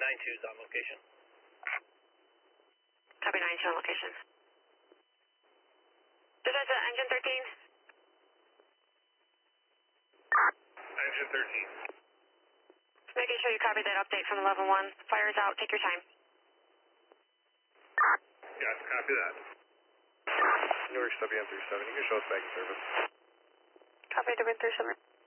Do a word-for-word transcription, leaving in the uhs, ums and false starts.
nine two is on location. Copy nine two on location. This is uh, engine thirteen. Engine thirteen. Just making sure you copy that update from eleven one. Fire's out. Take your time. Yes, copy that. Newark W N thirty-seven, you can show us back in service. Copy W N thirty-seven.